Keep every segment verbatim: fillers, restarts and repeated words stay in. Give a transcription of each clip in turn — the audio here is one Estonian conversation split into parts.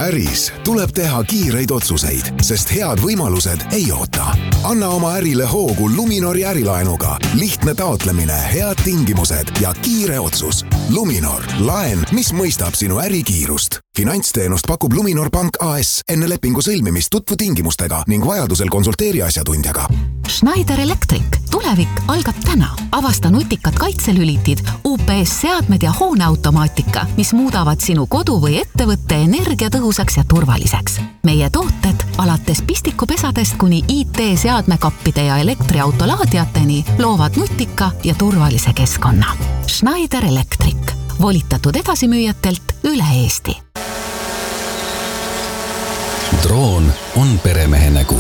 Äris tuleb teha kiireid otsuseid, sest head võimalused ei oota. Anna oma ärile hoogu Luminori ärilaenuga. Lihtne taotlemine, head tingimused ja kiire otsus. Luminor, laen, mis mõistab sinu ärikiirust. Finantsteenust pakub Luminor Pank A S. Enne lepingu sõlmimist tutvu tingimustega ning vajadusel konsulteeri asjatundjaga. Schneider Electric. Tulevik algab täna. Avasta nutikad kaitselülitid, U P S-seadmed ja hooneautomaatika, mis muudavad sinu kodu või ettevõtte energiatõhusaks ja turvaliseks. Meie tooted alates pistikupesadest kuni I T-seadmekappide ja elektriautolaadiateni loovad nutika ja turvalise keskkonna. Schneider Electric. Volitatud edasimüüjatelt üle Eesti. Droon on peremehe nägu.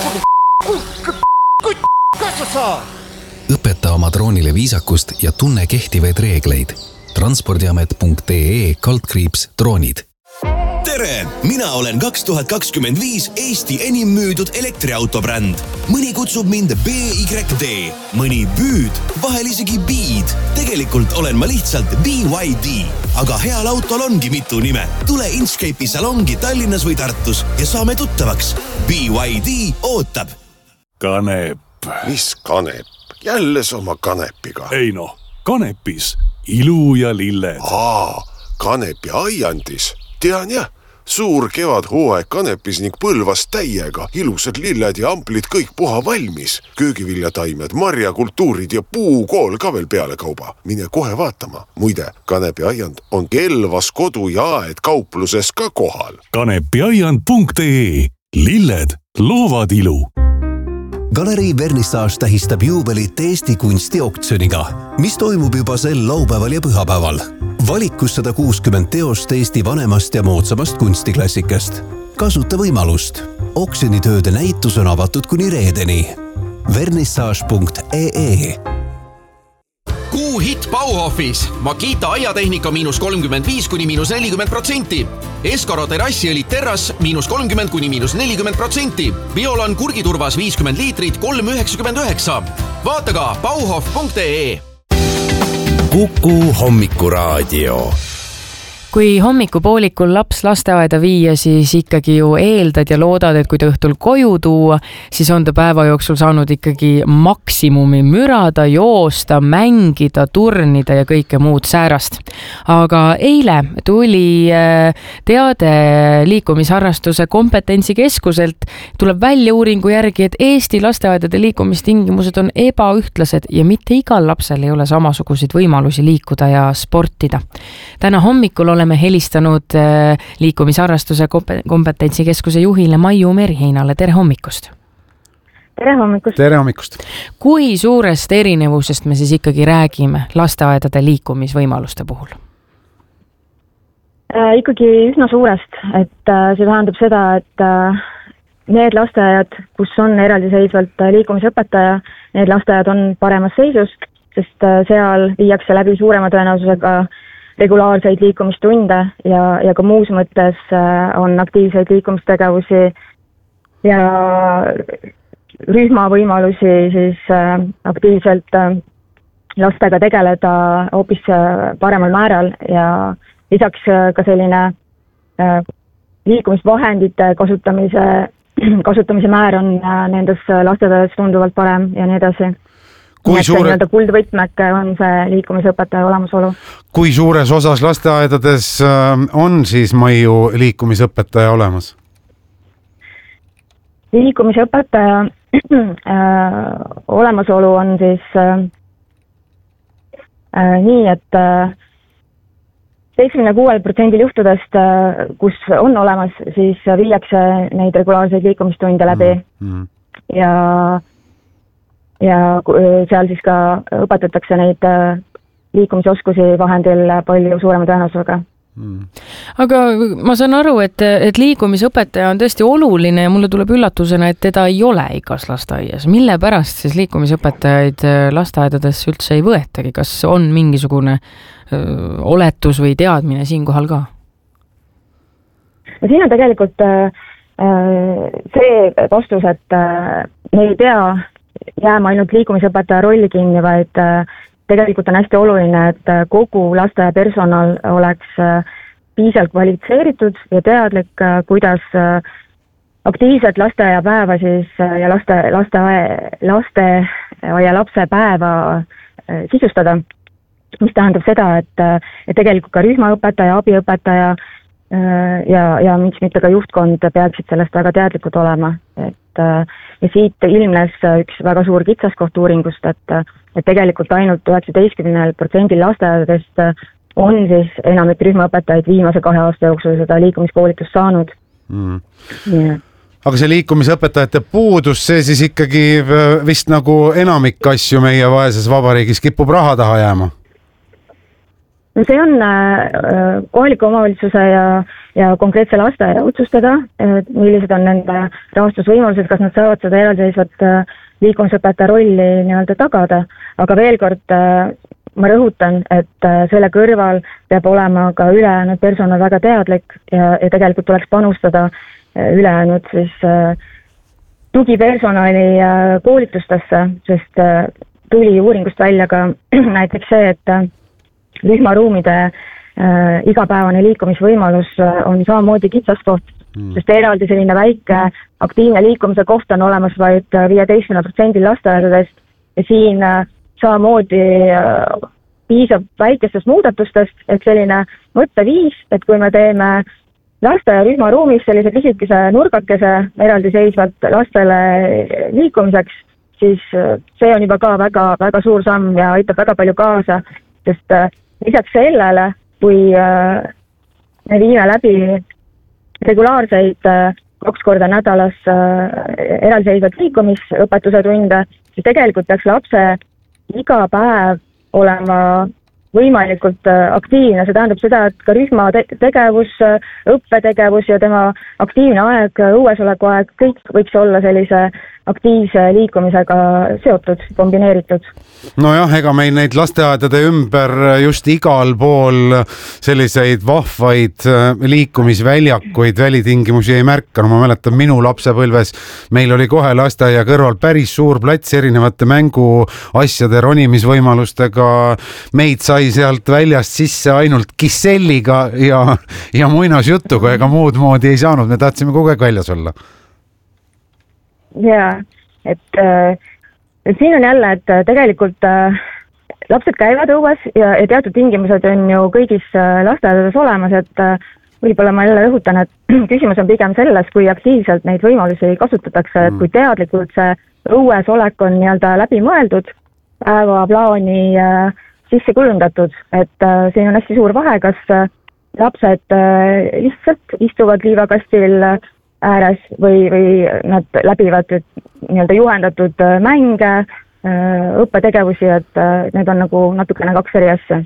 Õpeta oma droonile viisakust ja tunne kehtivaid reegleid. transpordiamet punkt ee kaldkriips droonid. Tere! Mina olen kaks tuhat kakskümmend viis Eesti enim müüdud elektriautobränd. Mõni kutsub mind B Y D, mõni Büüd, vahel isegi Beed. Tegelikult olen ma lihtsalt B Y D. Aga heal autol ongi mitu nime. Tule Inchcape'i salongi Tallinnas või Tartus ja saame tuttavaks. B Y D ootab. Kanep. Mis kanep? Jälle sama kanepiga. Ei no, kanepis. Ilu ja lilled. Aa, kanepi aiandis. Tean jah, suur kevad hooaeg kanepis ning põlvas täiega. Ilusad lilled ja amplid kõik puha valmis. Köögiviljataimed, marjakultuurid ja puukool ka veel peale kauba. Mine kohe vaatama. Muide, kanepi aiand on Kelvas kodu ja aed kaupluses ka kohal. kanepiaiand punkt ee. Lilled loovad ilu. Galerii Vernissage tähistab juubelit Eesti kunstioktsiooniga, mis toimub juba sel laupäeval ja pühapäeval. Valikus sada kuuskümmend teost Eesti vanemast ja moodsamast kunstiklassikast. Kasuta võimalust. Oksjonitööde näitus on avatud kuni reedeni. vernissage punkt ee. Kuu hit Bauhofis. Makita aiatehnika miinus kolmkümmend viis kuni miinus nelikümmend protsenti. Eskaro terassiõlit terras miinus kolmkümmend kuni miinus nelikümmend protsenti. Biolan kurgiturvas viiskümmend liitrit kolm üheksakümmend üheksa. Vaata ka bauhof punkt ee. Kuku hommikuraadio. Kui hommikupoolikul laps lasteaeda viia, siis ikkagi ju eeldad ja loodad, et kui ta õhtul koju tuua, siis on ta päeva jooksul saanud ikkagi maksimumi mürada, joosta, mängida, turnida ja kõike muud säärast. Aga eile tuli teade liikumisharrastuse kompetentsikeskuselt. Tuleb välja uuringu järgi, et Eesti lasteaedade liikumistingimused on ebaühtlased ja mitte igal lapsel ei ole samasuguseid võimalusi liikuda ja sportida. Täna hommikul oleme me helistanud liikumisharrastuse kompetentsikeskuse juhile Maiu Meriheinale. Tere hommikust! Tere hommikust! Tere hommikust! Kui suurest erinevusest me siis ikkagi räägime lasteaedade liikumisvõimaluste puhul? Äh, ikkagi üsna suurest, et äh, see tähendab seda, et äh, need lasteaiad, kus on eraldiseisvalt liikumisõpetaja, need lasteaiad on paremas seisus, sest äh, seal viiakse läbi suurema tõenäosusega regulaarseid liikumistunde ja, ja ka muus mõttes on aktiivseid liikumistegevusi ja rühma võimalusi siis aktiivselt lastega tegeleda hoopis paremal määral ja lisaks ka selline liikumisvahendite kasutamise, kasutamise määr on nendes lasteaedades tunduvalt parem ja nii edasi. Kui suure... kuldvõtmeke on see liikumisõpetaja olemasolu. Kui suures osas lasteaedades on siis Maiu liikumisõpetaja olemas? Liikumisõpetaja äh, olemasolu on siis äh, äh, nii, et äh, seitsekümmend kuus protsenti juhtudest, äh, kus on olemas, siis viiakse neid regulaarseid liikumistunde läbi mm-hmm. ja ja seal siis ka õpetatakse neid liikumisoskusi vahendil palju suurema tõenäosusega. Mm. Aga ma saan aru, et, et liikumisõpetaja on tõesti oluline ja mulle tuleb üllatusena, et teda ei ole igas lasteaias. Mille pärast siis liikumisõpetajaid lasteaedades üldse ei võetagi? Kas on mingisugune öö, oletus või teadmine siinkohal ka? No siin on tegelikult äh, see vastus, et äh, me ei pea jääma ainult liikumisõpetaja rolli kinni, vaid tegelikult on hästi oluline, et kogu lasteaia personal oleks piisavalt kvalifitseeritud ja teadlik, kuidas aktiivselt lasteaiapäeva siis ja laste, laste, laste ja lapse päeva sisustada, mis tähendab seda, et, et tegelikult ka rühmaõpetaja, abiõpetaja ja, ja miks mitte ka juhtkond peaksid sellest väga teadlikud olema. Et, ja siit ilmnes üks väga suur kitsaskoht uuringust, et, et tegelikult ainult üheksateistkümnel protsendil lasteaedadest on siis enamik rühmaõpetajaid viimase kahe aasta jooksul seda liikumiskoolitust saanud. Mm. Yeah. Aga see liikumisõpetajate puudus, see siis ikkagi vist nagu enamik asju meie vaeses vabariigis kipub raha taha jääma? No see on äh, kohaliku omavalitsuse ja, ja konkreetse lasteaia otsustada, millised on nende rahastusvõimalused, kas nad saavad seda eraldiseisvat äh, liikumisõpetaja rolli nii-öelda tagada, aga veel kord äh, ma rõhutan, et äh, selle kõrval peab olema ka ülejäänud personal väga teadlik ja, ja tegelikult tuleks panustada äh, ülejäänud siis äh, tugipersonali äh, koolitustesse, sest äh, tuli uuringust välja ka näiteks see, et äh, rühmaruumide äh, igapäevane liikumisvõimalus äh, on samamoodi kitsaskoht, mm. sest eraldi selline väike aktiivne liikumise koht on olemas vaid viieteistkümne protsendil lasteaedadest ja siin äh, samamoodi äh, piisab väikestest muudatustest, et selline mõtteviis, et kui me teeme lasteaia rühmaruumis sellise pisikese nurgakese eraldiseisvalt lastele liikumiseks, siis äh, see on juba ka väga, väga suur samm ja aitab väga palju kaasa, sest äh, lisaks sellele, kui äh, me viime läbi regulaarseid äh, kaks korda nädalas äh, eraldiseisvat liikumisõpetuse tunde, siis tegelikult peaks lapse iga päev olema võimalikult äh, aktiivne. See tähendab seda, et ka rühma te tegevus, äh, õppetegevus ja tema aktiivne aeg, õuesoleku aeg, kõik võiks olla sellise aktiivse liikumisega seotud, kombineeritud. Nojah, ega meil neid lasteaedade ümber just igal pool selliseid vahvaid liikumisväljakuid, välitingimusi ei märka. No ma mäletan minu lapsepõlves, meil oli kohe lasteaia kõrval päris suur plats erinevate mänguasjade ronimisvõimalustega. Meid sai sealt väljast sisse ainult kisselliga ja, ja muinasjutuga, ega muud moodi ei saanud. Me tahtsime kogu aeg väljas olla. Jaa, et, et siin on jälle, et tegelikult äh, lapsed käivad õues ja, ja teatud tingimused on ju kõigis äh, lasteaedades olemas, et äh, võib-olla ma jälle rõhutan, et küsimus on pigem selles, kui aktiivselt neid võimalusi kasutatakse, et kui teadlikult see õuesolek on nii-öelda läbi mõeldud, päevaplaani äh, sisse kujundatud, et äh, siin on hästi suur vahe, kas äh, lapsed äh, lihtsalt istuvad liivakastil äh, ääres või, või nad läbivad nii-öelda juhendatud mänge, õppetegevusi, et need on nagu natukene kaks eri asja.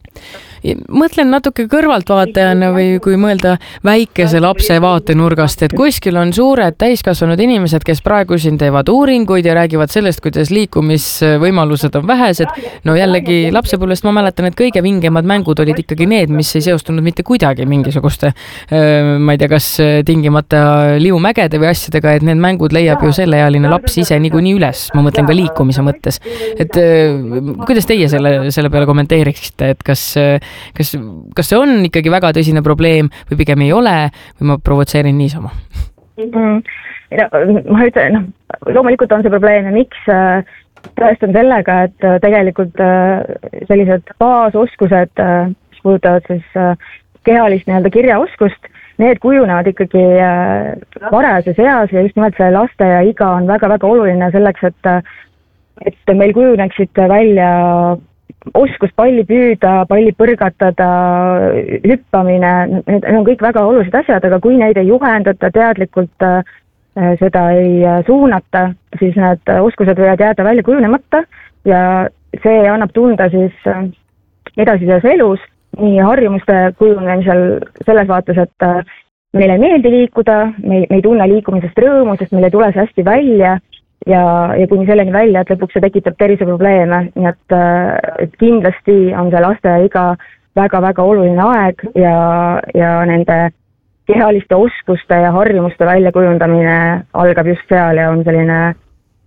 Mõtlen natuke kõrvaltvaatajana või kui mõelda väikese lapse vaatenurgast, et kuskil on suured täiskasvanud inimesed, kes praegu siin teevad uuringuid ja räägivad sellest, kuidas liikumisvõimalused on vähesed. No jällegi lapsepõlvest ma mäletan, et kõige vingemad mängud olid ikkagi need, mis ei seostunud mitte kuidagi mingisuguste, ma ei tea, kas tingimata liumägede või asjadega, et need mängud leiab ju selleealine laps ise niikuinii üles, ma mõtlen ka liikumise mõttes. Et kuidas teie selle, selle peale kommenteeriksite, et kas Kas, kas see on ikkagi väga tõsine probleem või pigem ei ole või ma provotseerin niisama? Mm, no, ma ütlen, no, loomulikult on see probleem ja miks tõestan sellega, et tegelikult sellised baasoskused, mis puudutavad siis kehalist nii-öelda kirjaoskust, need kujunevad ikkagi varajases eas ja just nimelt see laste ja iga on väga-väga oluline selleks, et, et meil kujuneksid välja oskus palli püüda, palli põrgatada, hüppamine, need on kõik väga olulised asjad, aga kui neid ei juhendata teadlikult, seda ei suunata, siis need oskused võivad jääda välja kujunemata ja see annab tunda siis edasises elus nii harjumuste kujunemisel selles vaates, et meile ei meeldi liikuda, me ei, me ei tunne liikumisest rõõmu, sest meil ei tule see hästi välja ja, ja kuni selleni välja, et lõpuks see tekitab terviseprobleeme, nii et, et kindlasti on see laste iga väga-väga oluline aeg ja, ja nende kehaliste oskuste ja harjumuste väljakujundamine algab just seal ja on selline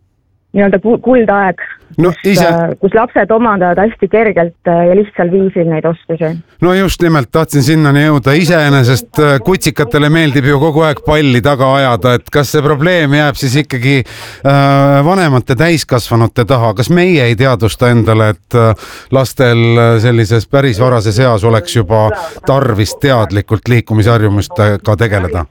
nii-öelda kuldaeg, no, kus, ise... kus lapsed omandavad hästi kergelt ja lihtsal viisil neid oskusi. No just nimelt, tahtsin sinnani jõuda. Iseenesest kutsikatele meeldib ju kogu aeg palli taga ajada, et kas see probleem jääb siis ikkagi äh, vanemate täiskasvanute taha, kas meie ei teadvusta endale, et lastel sellises päris varases eas oleks juba tarvis teadlikult liikumisharjumustega tegeleda?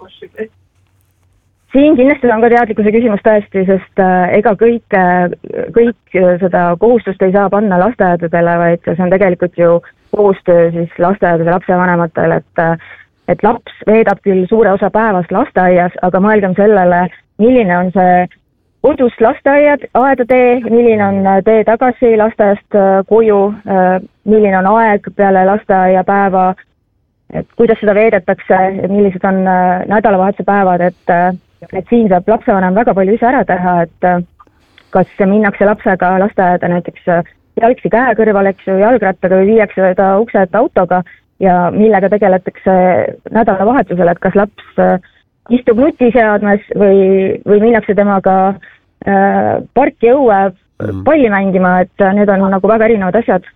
Siin kindlasti on ka teadlikkuse küsimus tõesti, sest ega kõik, kõik seda kohustust ei saa panna lasteaedadele, vaid see on tegelikult ju koostöö siis lasteaedade lapsevanematele, et, et laps veedab küll suure osa päevast lasteaias, aga mõelgem sellele, milline on see kodust lasteaiad, aedatee, milline on tee tagasi lasteaiast koju, milline on aeg peale lasteaiapäeva, et kuidas seda veedetakse, millised on nädalavahetuse päevad, et et siin saab lapsevanem väga palju ise ära teha, et kas minnakse lapsega lasteaeda näiteks jalgsi käe kõrval, eks ju, jalgrattaga või viiakse ta ukse ette autoga ja millega tegeletakse nädalavahetusel, et kas laps istub nutiseadmes või, või minnakse temaga äh, parki õue palli mängima, et need on nagu väga erinevad asjad.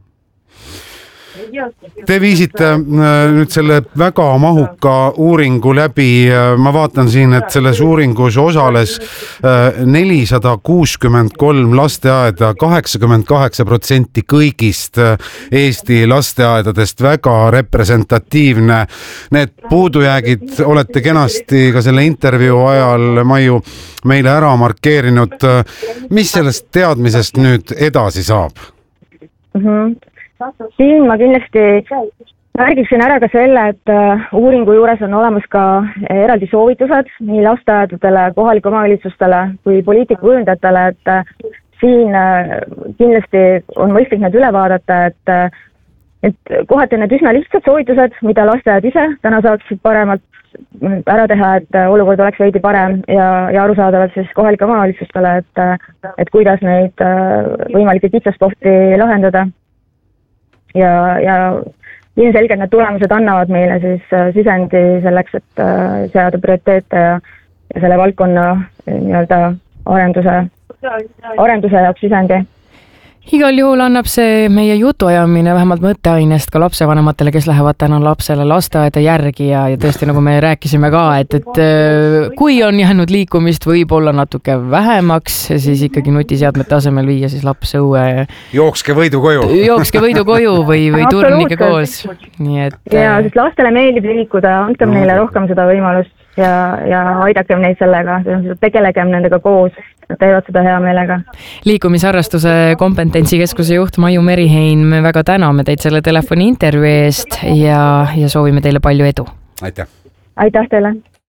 Te viisite nüüd selle väga mahuka uuringu läbi, ma vaatan siin, et selles uuringus osales nelisada kuuskümmend kolm lasteaeda, kaheksakümmend kaheksa protsenti kõigist Eesti lasteaedadest, väga representatiivne. Need puudujäägid olete kenasti ka selle intervjuu ajal, Maiu, meile ära markeerinud. Mis sellest teadmisest nüüd edasi saab? Mhm. Siin ma kindlasti märgiksin ära ka selle, et uuringu juures on olemas ka eraldi soovitused nii lasteaedadele, kohalike omavalitsustele kui poliitikakujundajatele, et siin kindlasti on mõistlik need üle vaadata, et, et kohati need üsna lihtsad soovitused, mida lasteaed ise täna saaksid paremalt ära teha, et olukord oleks veidi parem ja, ja arusaadavalt siis kohalike omavalitsustele, et, et kuidas neid võimalikke kitsaskohti lahendada. Ja, ja ilmselgelt need tulemused annavad meile siis sisendi selleks, et seada prioriteete ja, ja selle valdkonna nii-öelda arenduse, arenduse jaoks sisendi. Igal juhul annab see meie jutuajamine vähemalt mõtteainest ka lapsevanematele, kes lähevad täna lapsele lasteaeda järgi ja, ja tõesti, nagu me rääkisime ka, et, et kui on jäänud liikumist võib-olla natuke vähemaks, siis ikkagi nutiseadmete asemel viia siis laps õue. Jookske võidu koju. Jookske võidu koju või, või turnike koos. Nii et... Ja, sest lastele meeldib liikuda, andkem no. neile rohkem seda võimalust ja, ja aidakem neid sellega, tegelegem nendega koos, nad teevad seda hea meelega. Liikumisharrastuse kompetentsikeskuse juht Maiu Merihein, me väga täname teid selle telefoni intervjuu eest ja, ja soovime teile palju edu. Aitäh! Aitäh teile!